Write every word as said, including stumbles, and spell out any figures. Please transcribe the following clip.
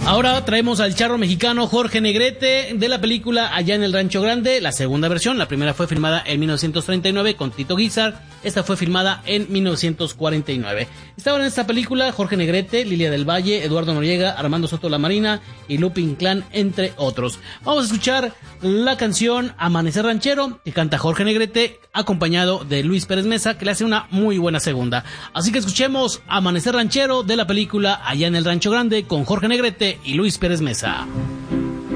Ahora traemos al charro mexicano Jorge Negrete de la película Allá en el Rancho Grande, la segunda versión. La primera fue filmada en mil novecientos treinta y nueve con Tito Guizar, esta fue filmada en mil novecientos cuarenta y nueve. Estaban en esta película Jorge Negrete, Lilia del Valle, Eduardo Noriega, Armando Soto La Marina y Lupe Inclán, entre otros. Vamos a escuchar la canción Amanecer Ranchero, que canta Jorge Negrete, acompañado de Luis Pérez Mesa, que le hace una muy buena segunda. Así que escuchemos Amanecer Ranchero de la película Allá en el Rancho Grande con Jorge Negrete y Luis Pérez Mesa.